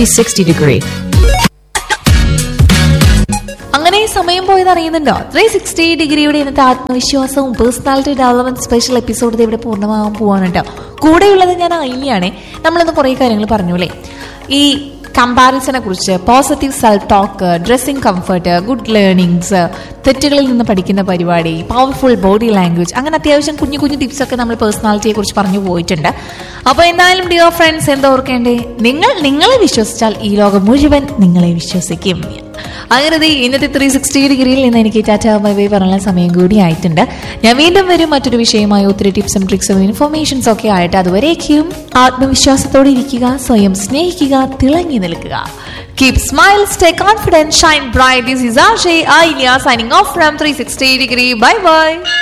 360 degree. അങ്ങനെ സമയം പോയത് അറിയുന്നുണ്ടോ? 360 ഡിഗ്രിയുടെ ഇന്നത്തെ ആത്മവിശ്വാസവും പേഴ്സണാലിറ്റി ഡെവലപ്മെന്റ് സ്പെഷ്യൽ എപ്പിസോഡ് ഇവിടെ പൂർണ്ണമാകാൻ പോവാണ് കേട്ടോ. കൂടെയുള്ളത് ഞാൻ ഐലിയാണ്. നമ്മളിന്ന് കുറേ കാര്യങ്ങൾ പറഞ്ഞു അല്ലേ, ഈ കമ്പാരിസനെ കുറിച്ച്, positive self talk, dressing comfort, good learnings, തെറ്റുകളിൽ നിന്ന് പഠിക്കുന്ന പരിപാടി, പവർഫുൾ ബോഡി ലാംഗ്വേജ്, അങ്ങനെ അത്യാവശ്യം കുഞ്ഞു കുഞ്ഞു ടിപ്സ് ഒക്കെ നമ്മൾ പേഴ്സണാലിറ്റിയെ കുറിച്ച് പറഞ്ഞു പോയിട്ടുണ്ട്. അപ്പോൾ എന്തായാലും ഡിയർ ഫ്രണ്ട്സ്, എന്താ ഓർക്കേണ്ടേ? നിങ്ങളെ വിശ്വസിച്ചാൽ ഈ ലോകം മുഴുവൻ നിങ്ങളെ വിശ്വസിക്കും. അങ്ങനെ ഇന്നത്തെ 360 ഡിഗ്രിയിൽ നിന്ന് എനിക്ക് ടാറ്റ ബൈ ബൈ പറയാനുള്ള സമയം കൂടി ആയിട്ടുണ്ട്. ഞാൻ വീണ്ടും വരും മറ്റൊരു വിഷയമായി, ഒത്തിരി ടിപ്സും ട്രിക്സും ഇൻഫർമേഷൻസും ഒക്കെ ആയിട്ട്. അതുവരേക്കും ആത്മവിശ്വാസത്തോടെ ഇരിക്കുക, സ്വയം സ്നേഹിക്കുക, തിളങ്ങി നിൽക്കുക. Keep smile, stay confident, shine bright. This is RJ Ailia signing off from 360 degree. Bye bye.